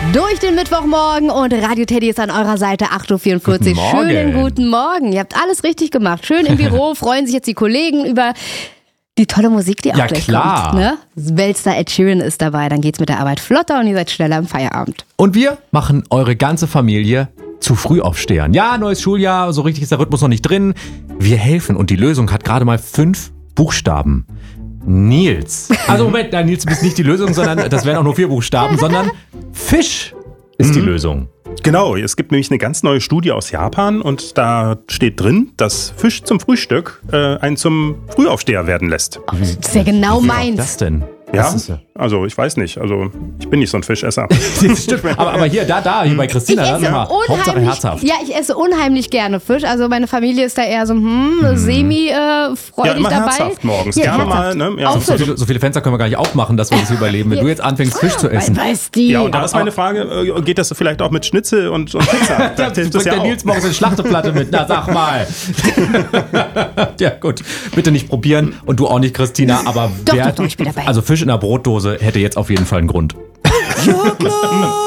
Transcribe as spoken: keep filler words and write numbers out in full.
Durch den Mittwochmorgen und Radio Teddy ist an eurer Seite, acht Uhr vierundvierzig. Guten Morgen. Schönen guten Morgen. Ihr habt alles richtig gemacht. Schön im Büro, freuen sich jetzt die Kollegen über die tolle Musik, die auch Ja, gleich klar. kommt. Ne? Weltstar Ed Sheeran ist dabei, dann geht's mit der Arbeit flotter und ihr seid schneller im Feierabend. Und wir machen eure ganze Familie zu Frühaufstehern. Ja, neues Schuljahr, so richtig ist der Rhythmus noch nicht drin. Wir helfen und die Lösung hat gerade mal fünf Buchstaben. Nils. Also Moment, nein, Nils, du bist nicht die Lösung, sondern das wären auch nur vier Buchstaben, sondern Fisch ist die Lösung. Genau, es gibt nämlich eine ganz neue Studie aus Japan und da steht drin, dass Fisch zum Frühstück äh, einen zum Frühaufsteher werden lässt. Oh, das ist ja genau Wie kommt das meins. denn? Ja, Das ist ja. also ich weiß nicht, also ich bin nicht so ein Fischesser. Stimmt. Aber, aber hier, da, da, hier bei Christina, Ich da, esse sag mal, Hauptsache unheimlich, herzhaft. ja, ich esse unheimlich gerne Fisch. Also meine Familie ist da eher so hm, semi äh, freudig Ja, immer dabei. herzhaft morgens. Ja, Gerne herzhaft. mal, ne? Ja. Auch So Fisch. viele, so viele Fenster können wir gar nicht aufmachen, dass wir das überleben, wenn du jetzt anfängst, Fisch zu essen. Weißt die? Ja, und da Aber- ist meine Frage, äh, geht das vielleicht auch mit Schnitzel und, und Pizza? Da Das hilft das bringt ja der auch. Nils morgens eine Schlachteplatte mit. Na, sag mal. Ja, gut. Bitte nicht probieren. Und du auch nicht, Christina. Aber Doch, wer, doch, doch, ich bin dabei. Also Fisch in der Brotdose hätte jetzt auf jeden Fall einen Grund. Ja, klar.